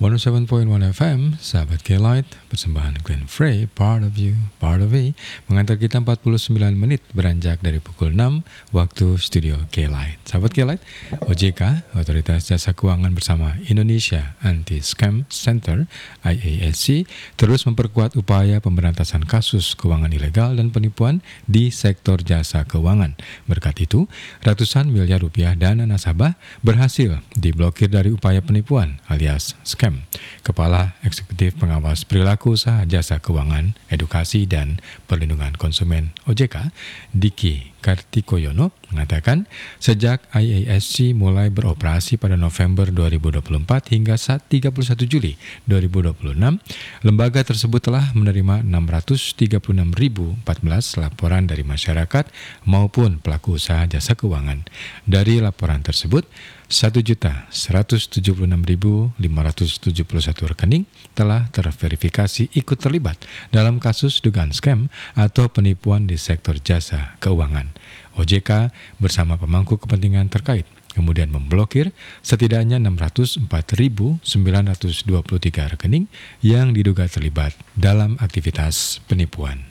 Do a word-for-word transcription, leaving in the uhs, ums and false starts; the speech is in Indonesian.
seratus tujuh koma satu F M, sahabat K-Light, persembahan Glenn Frey, Part of You, Part of Me, mengantar kita empat puluh sembilan menit beranjak dari pukul enam waktu studio K-Light. Sahabat K-Light, O J K, Otoritas Jasa Keuangan bersama Indonesia Anti-Scam Center, I A S C, terus memperkuat upaya pemberantasan kasus keuangan ilegal dan penipuan di sektor jasa keuangan. Berkat itu, ratusan miliar rupiah dana nasabah berhasil diblokir dari upaya penipuan alias scam. Kepala Eksekutif Pengawas Perilaku Usaha Jasa Keuangan, Edukasi dan Perlindungan Konsumen O J K, Diki Kartikoyono, mengatakan sejak I A S C mulai beroperasi pada November dua ribu dua puluh empat hingga tiga puluh satu Juli dua ribu dua puluh enam, lembaga tersebut telah menerima enam ratus tiga puluh enam ribu empat belas laporan dari masyarakat maupun pelaku usaha jasa keuangan. Dari laporan tersebut, satu juta seratus tujuh puluh enam ribu lima ratus tujuh puluh satu rekening telah terverifikasi ikut terlibat dalam kasus dugaan scam atau penipuan di sektor jasa keuangan. O J K bersama pemangku kepentingan terkait kemudian memblokir setidaknya enam ratus empat ribu sembilan ratus dua puluh tiga rekening yang diduga terlibat dalam aktivitas penipuan.